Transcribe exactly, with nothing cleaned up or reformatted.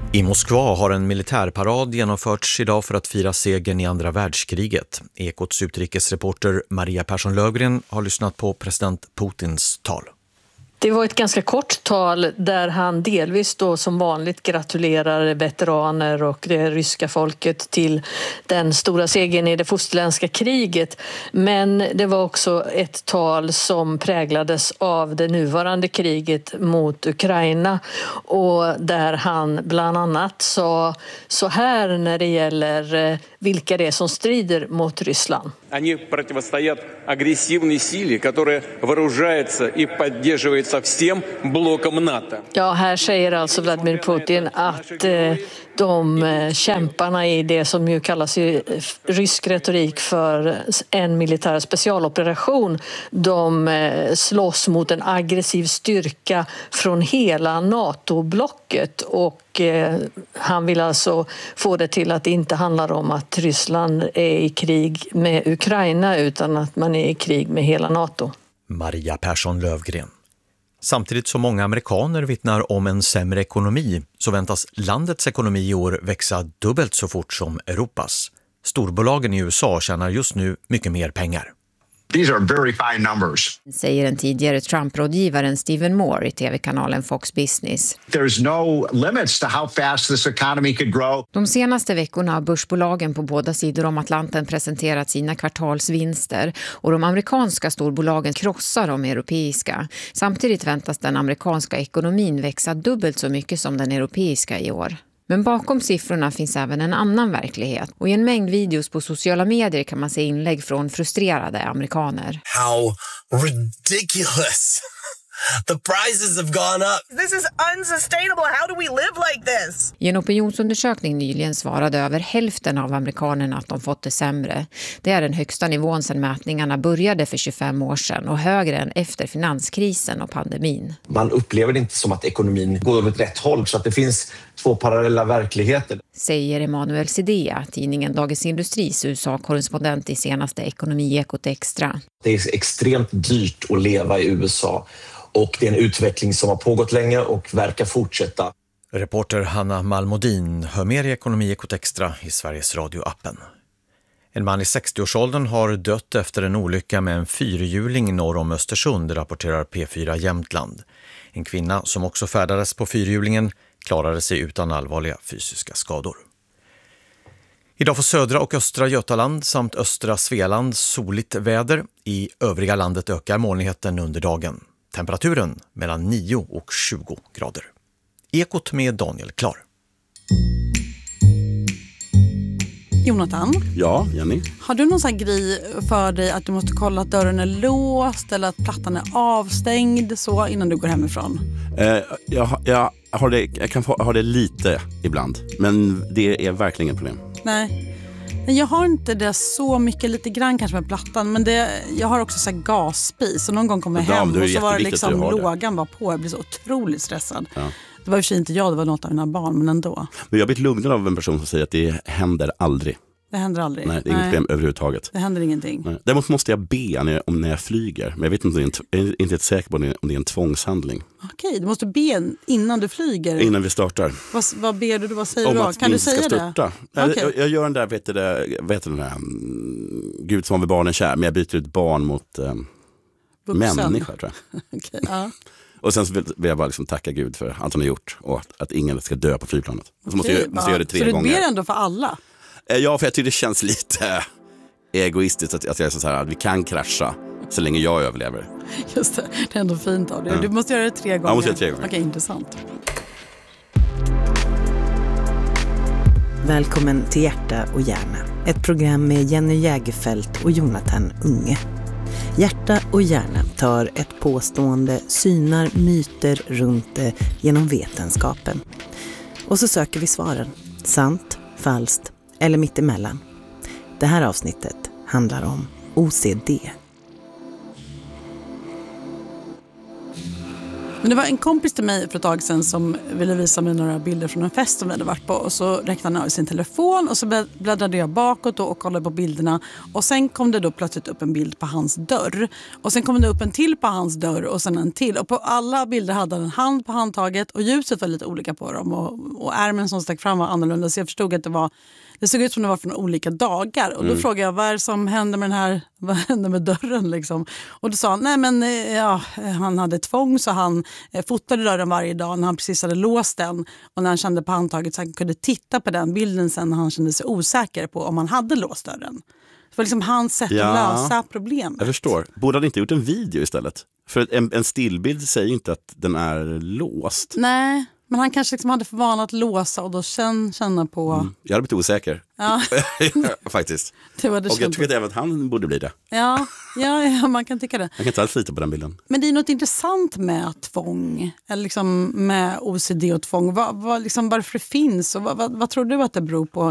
I Moskva har en militärparad genomförts idag för att fira segern i andra världskriget. Ekots utrikesreporter Maria Persson Lövgren har lyssnat på president Putins tal. Det var ett ganska kort tal där han delvis då som vanligt gratulerar veteraner och det ryska folket till den stora segern i det fosterländska kriget. Men det var också ett tal som präglades av det nuvarande kriget mot Ukraina och där han bland annat sa så här när det gäller vilka det är som strider mot Ryssland. Они противостоят агрессивной силе, которая вооружается и поддерживается всем блоком НАТО. Ja, här säger alltså Vladimir Putin att eh, de eh, kämparna i det som ju kallas i rysk retorik för en militär specialoperation, de eh, slåss mot en aggressiv styrka från hela NATO-blocket och eh, han vill alltså få det till att det inte handlar om att Ryssland är i krig med Ukraina utan att man är i krig med hela NATO. Maria Persson Lövgren. Samtidigt som många amerikaner vittnar om en sämre ekonomi så väntas landets ekonomi i år växa dubbelt så fort som Europas. Storbolagen i U S A tjänar just nu mycket mer pengar. These are very fine numbers. Säger den tidigare Trump-rådgivaren Stephen Moore i tv-kanalen Fox Business. There's no limits to how fast this economy could grow. De senaste veckorna har börsbolagen på båda sidor om Atlanten presenterat sina kvartalsvinster och de amerikanska storbolagen krossar de europeiska. Samtidigt väntas den amerikanska ekonomin växa dubbelt så mycket som den europeiska i år. Men bakom siffrorna finns även en annan verklighet. Och i en mängd videos på sociala medier kan man se inlägg från frustrerade amerikaner. How ridiculous! The prices have gone up. This is unsustainable. How do we live like this? I en opinionsundersökning nyligen svarade över hälften av amerikanerna att de fått det sämre. Det är den högsta nivån sedan mätningarna började för tjugofem år sedan och högre än efter finanskrisen och pandemin. Man upplever det inte som att ekonomin går åt rätt håll så att det finns två parallella verkligheter. Säger Emanuel Sidea, tidningen Dagens Industris U S A-korrespondent i senaste Ekonomiekot Extra. Det är extremt dyrt att leva i U S A. Och det är en utveckling som har pågått länge och verkar fortsätta. Reporter Hanna Malmodin hör mer i Ekonomiekot Extra i Sveriges Radio-appen. En man i sextioårsåldern har dött efter en olycka med en fyrhjuling norr om Östersund, rapporterar P fyra Jämtland. En kvinna som också färdades på fyrhjulingen klarade sig utan allvarliga fysiska skador. Idag får södra och östra Götaland samt östra Svealand soligt väder. I övriga landet ökar molnigheten under dagen. Temperaturen mellan nio och tjugo grader. Ekot med Daniel Klar. Jonathan? Ja, Jenny? Har du någon sån här grej för dig att du måste kolla att dörren är låst eller att plattan är avstängd så innan du går hemifrån? Eh, jag, jag, har det, jag kan få, ha det lite ibland, men det är verkligen inget problem. Nej. Jag har inte det så mycket, lite grann kanske med plattan, men det, jag har också så här gasspis och någon gång kommer jag hem ja, och så var det liksom lågan var på. Jag blir så otroligt stressad. Ja. Det var ju inte jag, det var något av mina barn, men ändå. Men jag har blivit lugnad av en person som säger att det händer aldrig. Det händer aldrig? Nej, det är inget problem överhuvudtaget. Det händer ingenting? Nej. Däremot måste jag be när jag, om när jag flyger. Men jag vet inte, jag är inte säker på om det är en tvångshandling. Okej, du måste be innan du flyger? Innan vi startar. Vad, vad ber du? Vad säger om du då? Kan du säga det? Okay. Jag, jag gör den där, vet du det, vet du den där, Gud som har med barnen kär, men jag byter ut barn mot um, människa, tror jag. Okej, ja. Och sen så vill, vill jag bara liksom tacka Gud för allt han har gjort och att, att ingen ska dö på flygplanet. Så måste jag, måste jag göra det tre gånger. Så du gånger. ber ändå för alla? Ja, för jag tycker det känns lite egoistiskt att, att jag är så här att vi kan krascha så länge jag överlever. Just det, det är ändå fint av dig. Ja. Du måste göra det tre gånger. Ja, måste göra det tre gånger. Okej, intressant. Välkommen till Hjärta och hjärna. Ett program med Jenny Jägerfelt och Jonathan Unge. Hjärta och hjärna tar ett påstående, synar myter runt det genom vetenskapen. Och så söker vi svaren. Sant, falskt eller mittemellan. Det här avsnittet handlar om O C D. Men det var en kompis till mig för ett tag sedan som ville visa mig några bilder från en fest som vi hade varit på. Och så räckte han av sin telefon och så bläddrade jag bakåt och kollade på bilderna. Och sen kom det då plötsligt upp en bild på hans dörr. Och sen kom det upp en till på hans dörr och sen en till. Och på alla bilder hade han en hand på handtaget och ljuset var lite olika på dem. Och, och ärmen som stack fram var annorlunda, så jag förstod att det var... Det såg ut som det var från olika dagar. Och då mm. frågade jag, vad är det som hände med den här, vad hände med dörren liksom? Och då sa han, nej men ja, han hade tvång så han eh, fotade dörren varje dag när han precis hade låst den. Och när han kände på handtaget så han kunde titta på den bilden sen när han kände sig osäker på om han hade låst dörren. Det var liksom hans sätt ja, att lösa problemet. Jag förstår. Borde han inte gjort en video istället? För en, en stillbild säger inte att den är låst. Nej. Men han kanske liksom hade för vana att låsa och då känna, känna på... Mm. Jag hade blivit osäker. Ja. Faktiskt. Det var det och jag tycker att även han borde bli det. Ja, ja, ja, man kan tycka det. Jag kan inte alls lita på den bilden. Men det är något intressant med tvång. Eller liksom med O C D och tvång. Vad, vad, liksom varför det finns och vad, vad, vad tror du att det beror på?